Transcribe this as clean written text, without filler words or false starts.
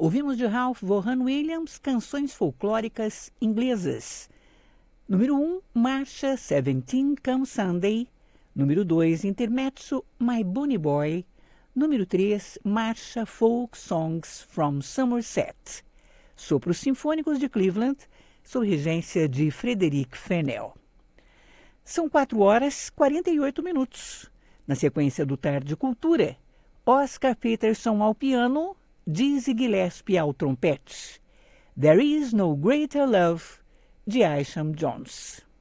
Ouvimos de Ralph Vaughan Williams canções folclóricas inglesas. Número 1, Marcha 17 Come Sunday. Número 2, Intermezzo My Bunny Boy. Número 3, Marcha Folk Songs from Somerset. Sopros Sinfônicos de Cleveland, sob regência de Frederic Fennell. São 4h48. Na sequência do Tarde Cultura, Oscar Peterson ao piano, Dizzy Gillespie ao trompete. There Is No Greater Love, de Isham Jones.